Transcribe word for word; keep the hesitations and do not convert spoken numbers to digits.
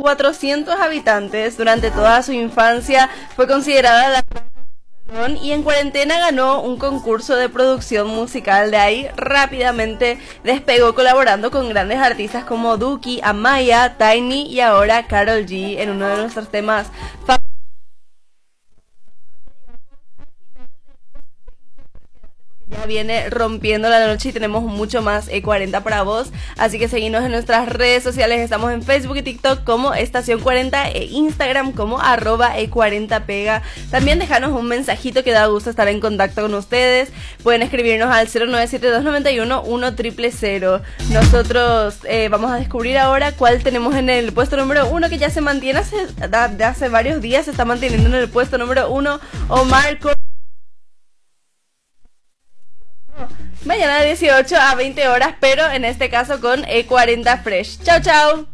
cuatrocientos habitantes. Durante toda su infancia fue considerada la y en cuarentena ganó un concurso de producción musical. De ahí rápidamente despegó colaborando con grandes artistas como Duki, Amaya, Tiny y ahora Karol G en uno de nuestros temas favoritos. Ya viene rompiendo la noche y tenemos mucho más E cuarenta para vos, así que seguinos en nuestras redes sociales. Estamos en Facebook y TikTok como Estación cuarenta e Instagram como arroba E cuarenta pega. También dejanos un mensajito, que da gusto estar en contacto con ustedes. Pueden escribirnos al cero nueve siete dos nueve uno uno cero cero cero. Nosotros eh, vamos a descubrir ahora cuál tenemos en el puesto número uno, que ya se mantiene hace, de hace varios días, se está manteniendo en el puesto número uno. Omar Cor Mañana de dieciocho a veinte horas, pero en este caso con E cuarenta Fresh. Chao, chao.